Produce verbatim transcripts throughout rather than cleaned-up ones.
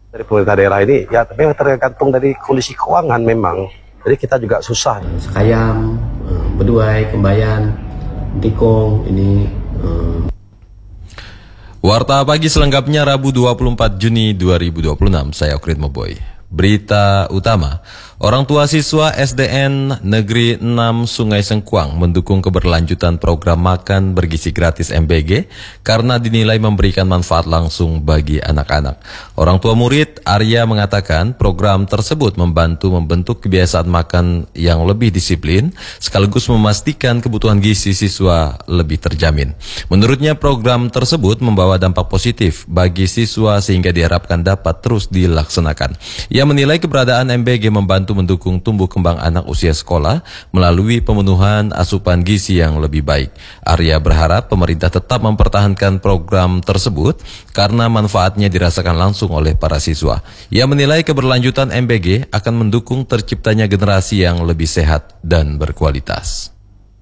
Dari pemerintah daerah ini ya memang tergantung dari kondisi keuangan memang. Jadi kita juga susah. Sekayam, Beduai, Kembayan, Tikong ini. Uh... Warta Pagi selengkapnya Rabu dua puluh empat Juni dua ribu dua puluh enam. Saya Okrit Moboy. Berita utama, orang tua siswa S D N Negeri enam Sungai Sengkuang mendukung keberlanjutan program makan bergizi gratis M B G karena dinilai memberikan manfaat langsung bagi anak-anak. Orang tua murid Arya mengatakan program tersebut membantu membentuk kebiasaan makan yang lebih disiplin sekaligus memastikan kebutuhan gizi siswa lebih terjamin. Menurutnya program tersebut membawa dampak positif bagi siswa sehingga diharapkan dapat terus dilaksanakan. Ia menilai keberadaan M B G membantu mendukung tumbuh kembang anak usia sekolah melalui pemenuhan asupan gizi yang lebih baik. Arya berharap pemerintah tetap mempertahankan program tersebut karena manfaatnya dirasakan langsung oleh para siswa. Ia menilai keberlanjutan M B G akan mendukung terciptanya generasi yang lebih sehat dan berkualitas.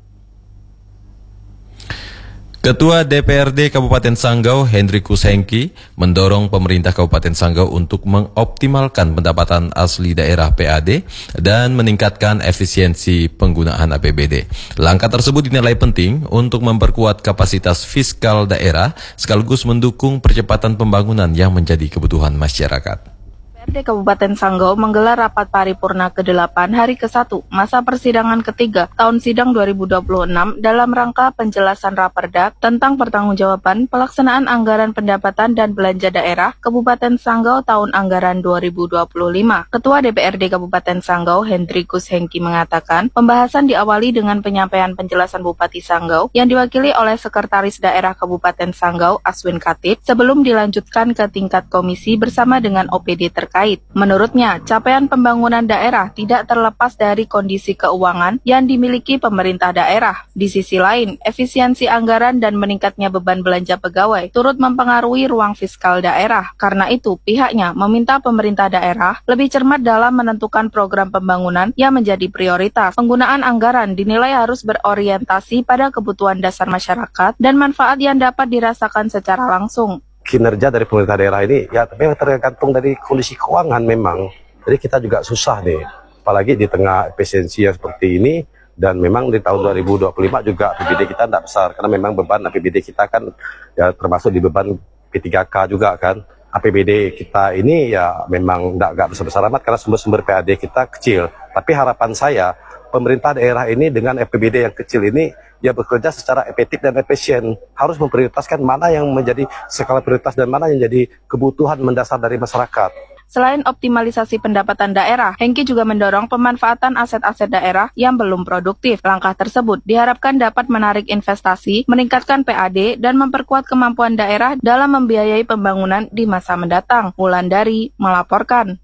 Ketua D P R D Kabupaten Sanggau, Hendrikus Hengki, mendorong pemerintah Kabupaten Sanggau untuk mengoptimalkan pendapatan asli daerah P A D dan meningkatkan efisiensi penggunaan A P B D. Langkah tersebut dinilai penting untuk memperkuat kapasitas fiskal daerah sekaligus mendukung percepatan pembangunan yang menjadi kebutuhan masyarakat. D P R D Kabupaten Sanggau menggelar rapat paripurna kedelapan hari ke satu masa persidangan ketiga tahun sidang dua ribu dua puluh enam dalam rangka penjelasan Raperda tentang pertanggungjawaban pelaksanaan anggaran pendapatan dan belanja daerah Kabupaten Sanggau tahun anggaran dua ribu dua puluh lima. Ketua D P R D Kabupaten Sanggau, Hendrikus Hengki mengatakan, pembahasan diawali dengan penyampaian penjelasan Bupati Sanggau yang diwakili oleh Sekretaris Daerah Kabupaten Sanggau, Aswin Katib, sebelum dilanjutkan ke tingkat komisi bersama dengan O P D terkait. Menurutnya, capaian pembangunan daerah tidak terlepas dari kondisi keuangan yang dimiliki pemerintah daerah. Di sisi lain, efisiensi anggaran dan meningkatnya beban belanja pegawai turut mempengaruhi ruang fiskal daerah. Karena itu, pihaknya meminta pemerintah daerah lebih cermat dalam menentukan program pembangunan yang menjadi prioritas. Penggunaan anggaran dinilai harus berorientasi pada kebutuhan dasar masyarakat dan manfaat yang dapat dirasakan secara langsung. Kinerja dari pemerintah daerah ini ya memang tergantung dari kondisi keuangan memang. Jadi kita juga susah nih, apalagi di tengah efisiensi yang seperti ini, dan memang di tahun dua ribu dua puluh lima juga A P B D kita tidak besar karena memang beban A P B D kita kan ya termasuk di beban P tiga K juga kan. A P B D kita ini ya memang tidak besar-besar amat karena sumber-sumber P A D kita kecil. Tapi harapan saya pemerintah daerah ini dengan A P B D yang kecil ini ya bekerja secara efektif dan efisien, harus memprioritaskan mana yang menjadi skala prioritas dan mana yang jadi kebutuhan mendasar dari masyarakat. Selain optimalisasi pendapatan daerah, Hengki juga mendorong pemanfaatan aset-aset daerah yang belum produktif. Langkah tersebut diharapkan dapat menarik investasi, meningkatkan P A D, dan memperkuat kemampuan daerah dalam membiayai pembangunan di masa mendatang. Wulandari melaporkan.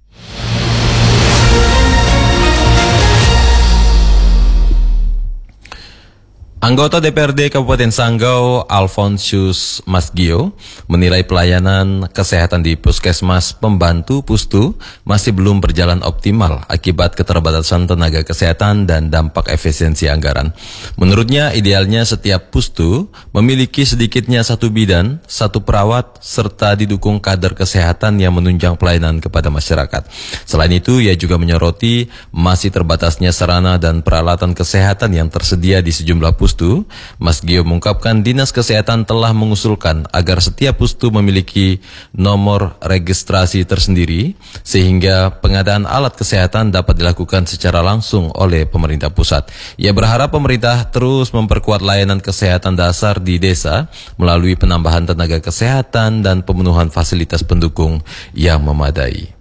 Anggota D P R D Kabupaten Sanggau, Alfonsius Masgio, menilai pelayanan kesehatan di Puskesmas Pembantu Pustu masih belum berjalan optimal akibat keterbatasan tenaga kesehatan dan dampak efisiensi anggaran. Menurutnya, idealnya setiap Pustu memiliki sedikitnya satu bidan, satu perawat, serta didukung kader kesehatan yang menunjang pelayanan kepada masyarakat. Selain itu, ia juga menyoroti masih terbatasnya sarana dan peralatan kesehatan yang tersedia di sejumlah Pustu. Mas Gio mengungkapkan Dinas Kesehatan telah mengusulkan agar setiap pustu memiliki nomor registrasi tersendiri sehingga pengadaan alat kesehatan dapat dilakukan secara langsung oleh pemerintah pusat. Ia berharap pemerintah terus memperkuat layanan kesehatan dasar di desa melalui penambahan tenaga kesehatan dan pemenuhan fasilitas pendukung yang memadai.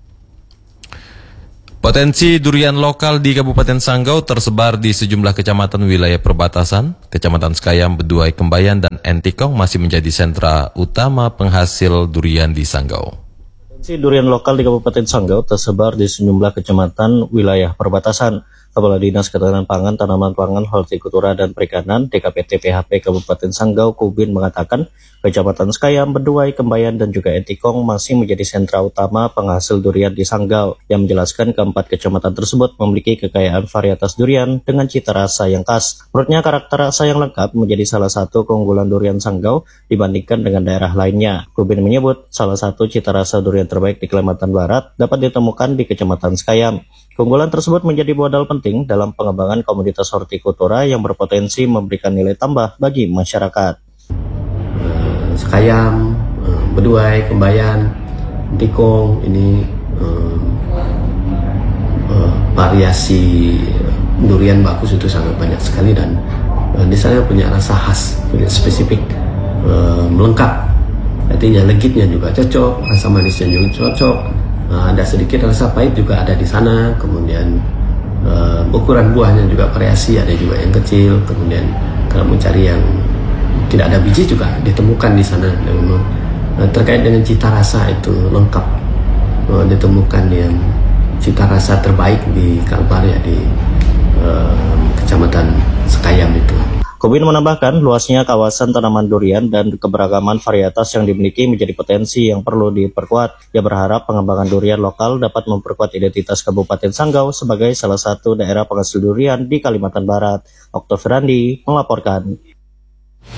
Potensi durian lokal di Kabupaten Sanggau tersebar di sejumlah kecamatan wilayah perbatasan. Kecamatan Sekayam, Beduai, Kembayan, dan Entikong masih menjadi sentra utama penghasil durian di Sanggau. Potensi durian lokal di Kabupaten Sanggau tersebar di sejumlah kecamatan wilayah perbatasan. Kepala Dinas Ketahanan Pangan, Tanaman Pangan, Hortikultura dan Perikanan D K P T P H P Kabupaten Sanggau Kubin mengatakan Kecamatan Sekayam, Beduai, Kembayan, dan juga Entikong masih menjadi sentra utama penghasil durian di Sanggau, yang menjelaskan keempat kecamatan tersebut memiliki kekayaan varietas durian dengan cita rasa yang khas. Menurutnya, karakter rasa yang lengkap menjadi salah satu keunggulan durian Sanggau dibandingkan dengan daerah lainnya. Kubin menyebut salah satu cita rasa durian terbaik di Kalimantan Barat dapat ditemukan di Kecamatan Sekayam. Keunggulan tersebut menjadi modal penting dalam pengembangan komoditas hortikultura yang berpotensi memberikan nilai tambah bagi masyarakat. Sekayam, Beduai, Kembayan, Tikong, ini uh, uh, variasi durian bagus itu sangat banyak sekali, dan uh, di sana punya rasa khas, punya spesifik, uh, melengkap. Artinya legitnya juga cocok, rasa manisnya juga cocok, uh, ada sedikit rasa pahit juga ada di sana. Kemudian uh, ukuran buahnya juga variasi, ada juga yang kecil. Kemudian kalau mencari yang tidak ada biji juga ditemukan di sana. Dan memang terkait dengan cita rasa itu lengkap, ditemukan yang cita rasa terbaik di Kalbar, ya, di uh, Kecamatan Sekayam itu. Kubin menambahkan luasnya kawasan tanaman durian dan keberagaman varietas yang dimiliki menjadi potensi yang perlu diperkuat. Ia berharap pengembangan durian lokal dapat memperkuat identitas Kabupaten Sanggau sebagai salah satu daerah penghasil durian di Kalimantan Barat. Oktav Randi melaporkan.